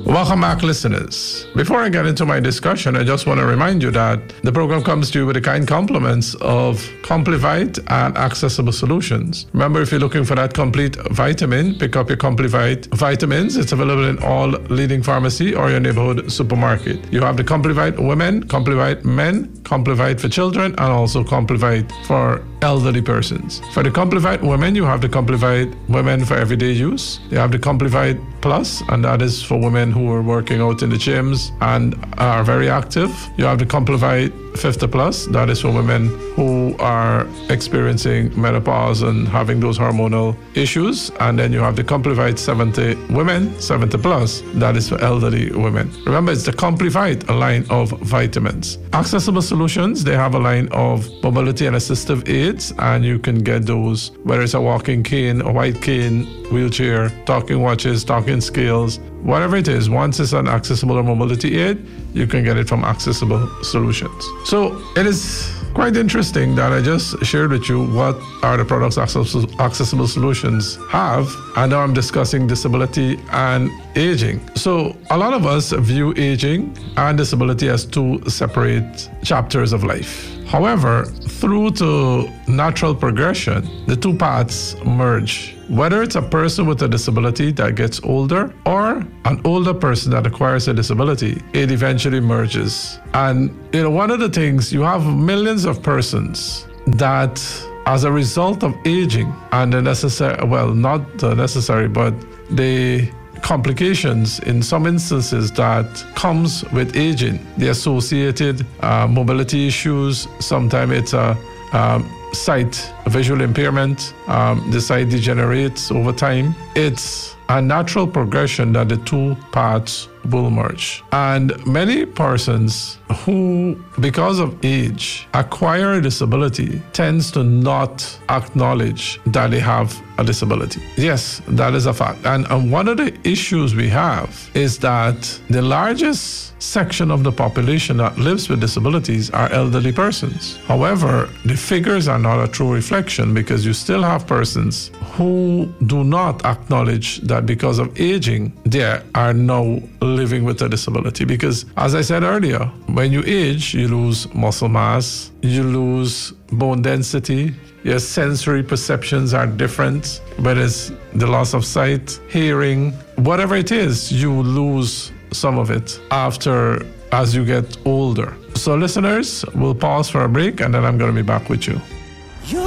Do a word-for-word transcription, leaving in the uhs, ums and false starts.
Welcome back, listeners. Before I get into my discussion, I just want to remind you that the program comes to you with the kind compliments of Complivite and Accessible Solutions. Remember, if you're looking for that complete vitamin, pick up your Complivite vitamins. It's available in all leading pharmacy or your neighborhood supermarket. You have the Complivite Women, Complivite Men, Complivite for children, and also Complivite for elderly persons. For the Complivite Women, you have the Complivite Women for everyday use. You have the Complivite Plus, and that is for women who are working out in the gyms and are very active. You have the Complivite fifty plus, that is for women who are experiencing menopause and having those hormonal issues. And then you have the Complivite seventy women, seventy plus, that is for elderly women. Remember, it's the Complivite, a line of vitamins. Accessible Solutions, they have a line of mobility and assistive aids, and you can get those, whether it's a walking cane, a white cane, wheelchair, talking watches, talking scales, whatever it is. Once it's an accessible or mobility aid, you can get it from Accessible Solutions. So it is quite interesting that I just shared with you what are the products Accessible, Accessible Solutions have, and now I'm discussing disability and aging. So a lot of us view aging and disability as two separate chapters of life. However, through to natural progression, the two paths merge. Whether it's a person with a disability that gets older or an older person that acquires a disability, it eventually merges. And you know, one of the things, you have millions of persons that, as a result of aging and the necessary, well, not the necessary, but the complications in some instances that comes with aging, the associated uh, mobility issues. Sometimes it's a um, sight, visual impairment, um, the sight degenerates over time. It's a natural progression that the two paths will merge. And many persons who, because of age, acquire a disability tends to not acknowledge that they have a disability. Yes, that is a fact. And, and one of the issues we have is that the largest section of the population that lives with disabilities are elderly persons. However, the figures are not a true reflection, because you still have persons who do not acknowledge that because of aging, they are now living with a disability. Because, as I said earlier, when you age, you lose muscle mass, you lose bone density, your sensory perceptions are different, whether it's the loss of sight, hearing, whatever it is, you lose some of it after, as you get older. So listeners, we'll pause for a break, and then I'm going to be back with you.